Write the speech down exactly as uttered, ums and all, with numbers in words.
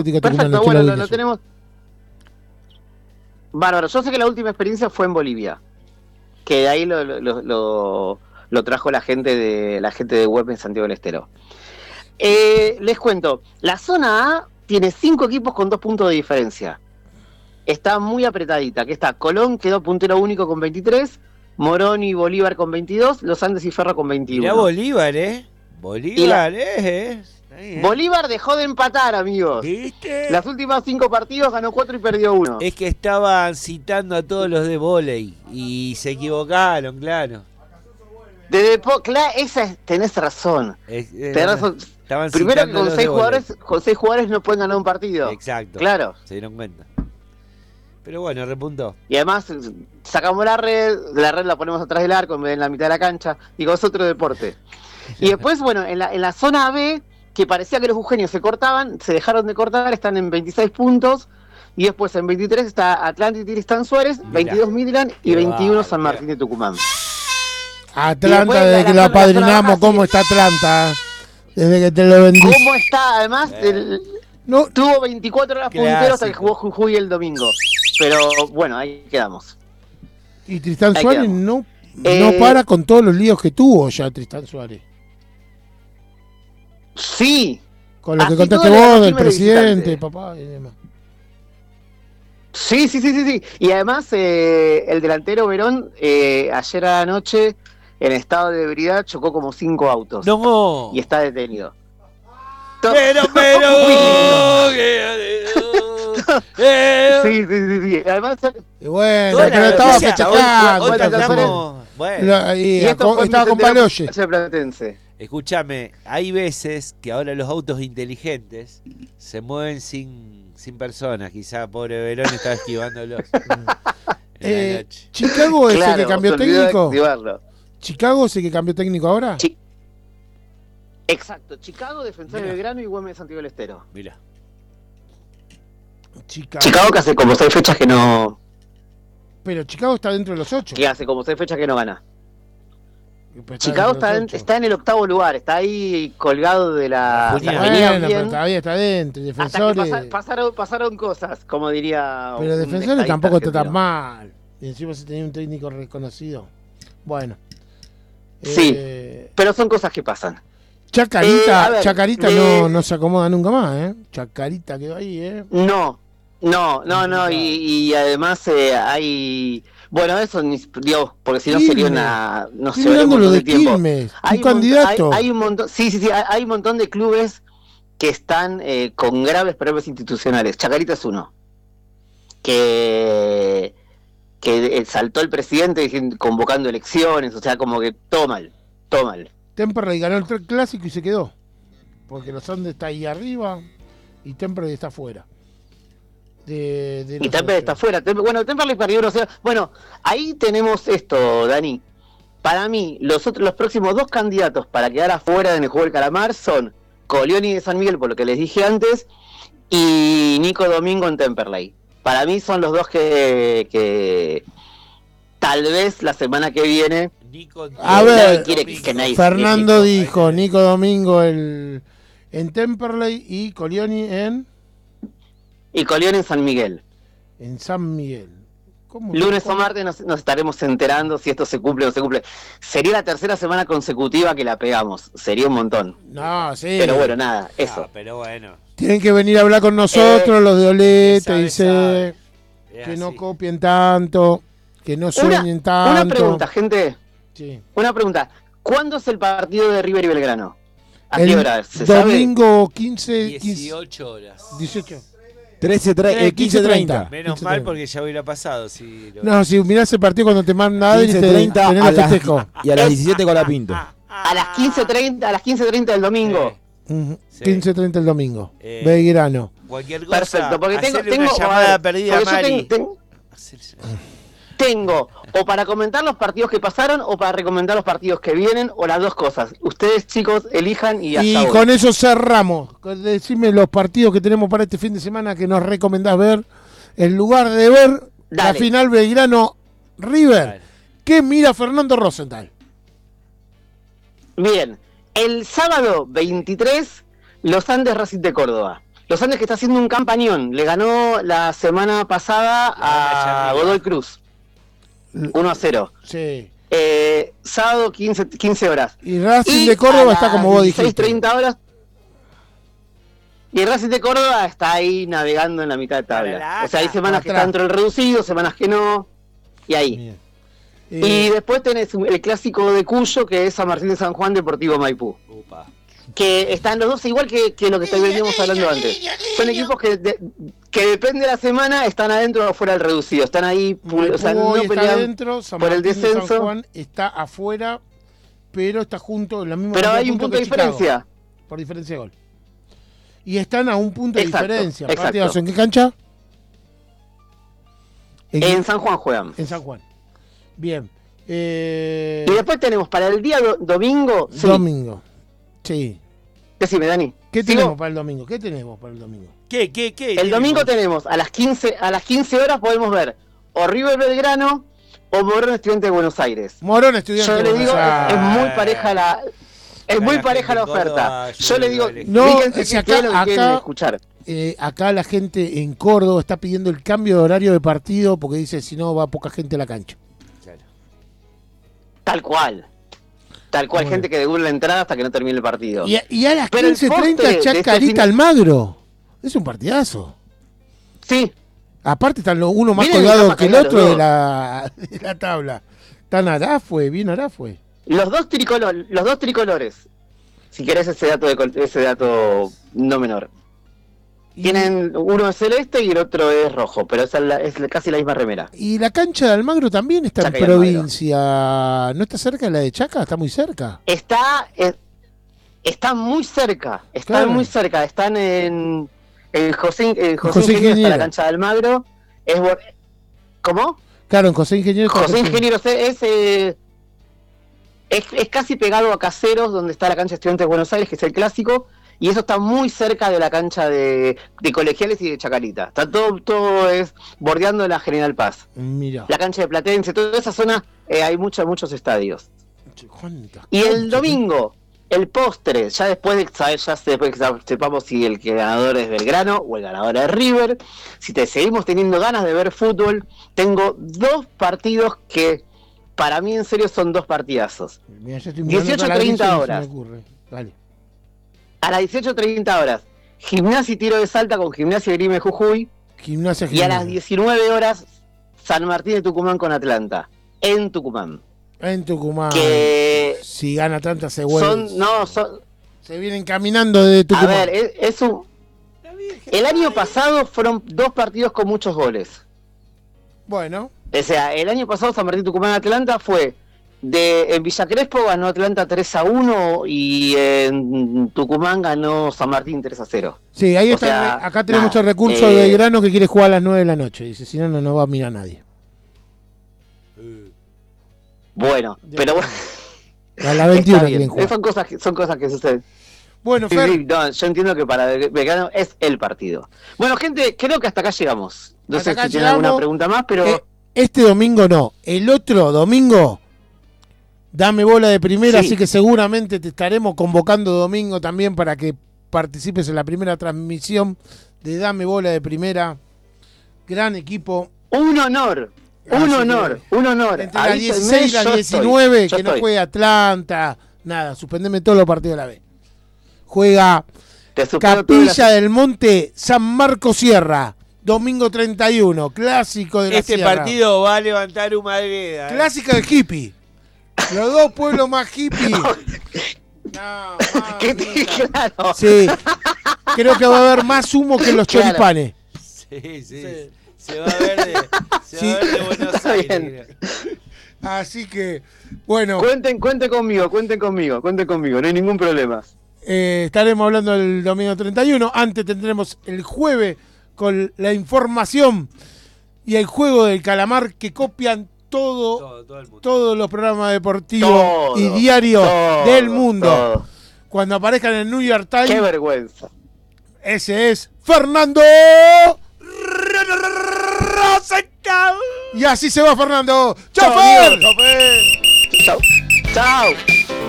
Perfecto, bueno, lo, lo tenemos. Bárbaro, yo sé que la última experiencia fue en Bolivia, que de ahí lo, lo, lo, lo trajo la gente de la gente de Web en Santiago del Estero. Eh, les cuento, la zona A tiene cinco equipos con dos puntos de diferencia. Está muy apretadita, que está Colón, quedó puntero único con veintitrés, Morón y Bolívar con veintidós, Los Andes y Ferro con veintiuno. Mirá Bolívar, ¿eh? Bolívar, la... ¿eh? Ahí, ¿eh? Bolívar dejó de empatar, amigos. ¿Viste? Las últimas cinco partidos ganó cuatro y perdió uno. Es que estaban citando a todos los de vóley y se equivocaron, claro. De Depo, claro, esa es, tenés razón. Es, es, tenés razón. Primero que con seis jugadores, con seis jugadores no pueden ganar un partido. Exacto. Claro. Se dieron cuenta. Pero bueno, repuntó. Y además sacamos la red, la red la ponemos atrás del arco en la mitad de la cancha. Digo, es otro deporte. Y después, bueno, en la, en la zona B, que parecía que los jujeños se cortaban, se dejaron de cortar, están en veintiséis puntos. Y después en veintitrés está Atlanta y Tristán Suárez, Mirá, veintidós Midland y veintiuno va, San Martín de Tucumán. Atlanta, desde que lo apadrinamos, ¿cómo está Atlanta? Desde que te lo bendice. ¿Cómo está? Además, eh. el, no. tuvo veinticuatro horas punteros hasta que jugó Jujuy el domingo. Pero bueno, ahí quedamos. Y Tristán ahí Suárez no, eh, no para con todos los líos que tuvo ya Tristán Suárez. Sí. Con lo que contaste vos del presidente, papá y demás. Sí, sí, sí, sí, sí. Y además eh, el delantero Verón eh, ayer a la noche en estado de ebriedad chocó como cinco autos. No. Y está detenido. Pero, pero. Sí, sí, sí, sí. Además, y bueno, pero no estaba fechado. Bueno. Y, y esto estaba con Paloye. Escúchame, hay veces que ahora los autos inteligentes se mueven sin, sin personas. Quizá pobre Verón estaba esquivándolos. eh, ¿Chicago es claro, el que cambió técnico? ¿Chicago es el que cambió técnico ahora? Sí. Exacto, Chicago, Defensor de Belgrano y Güemes de Santiago del Estero. Mira. Chicago. Chicago que hace como seis fechas que no... Pero Chicago está dentro de los ocho. Que hace como seis fechas que no gana. Está Chicago está en, está en el octavo lugar, está ahí colgado de la... Bueno, bueno pero todavía está dentro. Defensores... Pasa, pasaron, pasaron cosas, como diría... Pero Defensores tampoco está tan mal. Y encima se tenía un técnico reconocido. Bueno. Sí, eh... pero son cosas que pasan. Chacarita, eh, ver, Chacarita de... no, no se acomoda nunca más, ¿eh? Chacarita quedó ahí, ¿eh? No, no, no, no, y, y además eh, hay... Bueno, eso, ni, Dios, porque si no sería una... No sé, un montón de tiempo. Quilmes, hay un candidato. Hay, hay un montón, sí, sí, sí, hay, hay un montón de clubes que están eh, con graves problemas institucionales. Chacarita es uno. Que... que saltó el presidente convocando elecciones, o sea, como que todo mal, todo mal. Temperley ganó el clásico y se quedó. Porque los Andes está ahí arriba y Temperley está afuera. De, de y Temperley está afuera. Bueno, Temperley perdió los... Bueno, ahí tenemos esto, Dani. Para mí, los otros, los próximos dos candidatos para quedar afuera en el juego del calamar son Colioni de San Miguel, por lo que les dije antes, y Nico Domingo en Temperley. Para mí son los dos que, que tal vez la semana que viene... Nico, a ver, quiere que nadie Fernando dijo Nico Domingo el, en Temperley y Colioni en... Y Colioni en San Miguel. En San Miguel. ¿Cómo Lunes o martes nos, nos estaremos enterando si esto se cumple o no se cumple. Sería la tercera semana consecutiva que la pegamos. Sería un montón. No, sí. Pero bueno, nada, eso. No, pero bueno. Tienen que venir a hablar con nosotros, eh, los de Olete, dice que así. No copien tanto, que no sueñen una, tanto. Una pregunta, gente. Sí. Una pregunta. ¿Cuándo es el partido de River y Belgrano? ¿A el qué hora? ¿Se domingo sabe? quince, dieciocho horas. dieciocho. trece, eh, quince treinta. Menos quince, mal porque ya hubiera pasado. Si lo... No, si mirás el partido cuando te manda Adri, quince treinta tenés el festejo. Y a las diecisiete con la Pinto. A las quince treinta, a las quince treinta del domingo. Sí. Uh-huh. Sí. quince treinta el domingo. Eh, Belgrano. Cualquier cosa. Perfecto, porque tengo, tengo una llamada perdida, Mari. Tengo, tengo o para comentar los partidos que pasaron o para recomendar los partidos que vienen o las dos cosas. Ustedes, chicos, elijan y Y con voy. Eso cerramos. Decime los partidos que tenemos para este fin de semana que nos recomendás ver. En lugar de ver Dale. La final Belgrano-River. Dale. ¿Qué mira Fernando Rosenthal? Bien. El sábado veintitrés, Los Andes Racing de Córdoba. Los Andes que está haciendo un campañón. Le ganó la semana pasada a Godoy Cruz. uno a cero. Sí. Eh, sábado quince, quince horas. Y Racing Y de Córdoba a está como vos dijiste. dieciséis treinta horas. Y Racing de Córdoba está ahí navegando en la mitad de tabla. O sea, hay semanas que está dentro del reducido, semanas que no. Y ahí. Bien. Y Eh, después tenés el clásico de Cuyo, que es San Martín de San Juan, Deportivo Maipú. Upa. Que están los dos igual que, que lo que veníamos hablando antes. Son equipos que, de, que depende de la semana, están adentro o fuera del reducido. Están ahí, Maipú o sea, no hoy está pelean adentro, San por el Martín de San descenso. Juan está afuera, pero está junto en la misma Pero cantidad hay un puntos punto de que Chicago, diferencia. por diferencia de gol. Y están a un punto de Exacto, diferencia. exacto. ¿Partidos en qué cancha? En, En San Juan juegan. en San Juan. Bien. Eh, Y después tenemos para el día do- domingo. Sí. Domingo. Sí. Decime, Dani. ¿Qué ¿Sigo? tenemos para el domingo? ¿Qué tenemos para el domingo? ¿Qué, qué, qué? El domingo tenemos a las quince, a las quince horas podemos ver o River Belgrano o Morón Estudiante de Buenos Aires. Morón, estudiante. Yo de le digo, Buenos es, es Aires. muy pareja la. Es Acá muy la pareja la gente en oferta. Córdoba, Yo le digo, yo No, fíjense es qué acá- es lo que quieren acá- escuchar. Eh, acá la gente en Córdoba está pidiendo el cambio de horario de partido porque dice si no va poca gente a la cancha. Claro. Tal cual. Tal cual, Bueno. gente que devuelve la entrada hasta que no termine el partido. Y a, y a las Pero el quince treinta postre de este Chacarita fin- Almagro. Es un partidazo. Sí, Aparte están los uno más Vienen colgado capa que el caída otro los de dos. la, de la tabla. Tan Arafue, bien Arafue. los dos tricolores, los dos tricolores. Si querés ese dato de col- ese dato no menor. Y, Tienen uno es celeste y el otro es rojo, pero esa es, la- es la- casi la misma remera. y la cancha de Almagro también está Chaca y en Almagro. provincia. ¿No está cerca de la de Chaca? Está muy cerca. Está eh, está muy cerca, están Claro. muy cerca, están en en José, en José, José Ingeniero está Ingeniero. la cancha de Almagro. Es bor- ¿Cómo? Claro, en José Ingeniero. está José José- Ingeniero es, es, eh, es, es casi pegado a Caseros, donde está la cancha de Estudiantes de Buenos Aires, que es el clásico, y eso está muy cerca de la cancha de, de Colegiales y de Chacarita. Está todo, todo es bordeando la General Paz. Mira. La cancha de Platense, toda esa zona, eh, hay muchos, muchos estadios. ¿Cuántas Y el canchas? domingo, el postre, ya después de saber, ya después que sepamos si el que ganador es Belgrano o el ganador es River, si te seguimos teniendo ganas de ver fútbol, tengo dos partidos que para mí en serio son dos partidazos. Mira, yo estoy mirando dieciocho acá la treinta lista y no se horas. me ocurre. Dale. A las dieciocho treinta horas, Gimnasia y Tiro de Salta con Gimnasia y Grime Jujuy, Gimnasia y a Gimnasia. las diecinueve horas, San Martín de Tucumán con Atlanta, en Tucumán. En Tucumán. Que Si gana Atlanta se vuelve. son, no, son, Se vienen caminando de a Tucumán. ver, es, es un... El año pasado fueron dos partidos con muchos goles. Bueno, O sea, el año pasado San Martín Tucumán Atlanta fue de en Villa Crespo ganó Atlanta tres a uno y en Tucumán ganó San Martín tres a cero. sí, ahí O está. sea, acá tenemos nada, el recurso eh, de Grano que quiere jugar a las nueve de la noche. Dice, si no, no nos va a mirar nadie. Bueno, Ya. pero bueno, A las veintiuna está quieren bien. jugar. Son cosas que son cosas que suceden. Bueno, Sí, Fer, sí, no, yo entiendo que para Belgrano es el partido. Bueno, gente, creo que hasta acá llegamos. No Hasta sé acá si tienen alguna llegamos. pregunta más, pero eh, este domingo no. El otro domingo, dame bola de primera, Sí. así que seguramente te estaremos convocando domingo también para que participes en la primera transmisión de Dame Bola de Primera. Gran equipo. un honor, un Así honor, un honor. Entre las Avísenme, dieciséis y las yo diecinueve, estoy, yo que no estoy. juegue Atlanta. Nada, suspendeme todos los partidos a la vez. Juega Te supero todas las- Capilla del Monte, San Marcos Sierra. Domingo treinta y uno, clásico de la Este Sierra. partido va a levantar Humadreda. ¿eh? Clásica de hippie. Los dos pueblos más hippie. No, ¿Qué mamita. te- claro. Sí. Creo que va a haber más humo que los Claro. choripanes. Sí, sí. Sí. Se va a ver de, se Sí. va a ver de Buenos Está Aires. bien. Así que, bueno, Cuenten, cuenten conmigo, cuenten conmigo, cuenten conmigo, no hay ningún problema. eh, estaremos hablando el domingo treinta y uno. Antes tendremos el jueves con la información y el juego del calamar que copian todo, Todo, todo el mundo. todos los programas deportivos Todo, y diarios todo, del mundo. todo. Cuando aparezcan en el New York Qué Times, vergüenza. ese es Fernando Rosenthal. Y así se va Fernando. Chao, ¡Chofer! amigos. Chao. Chao.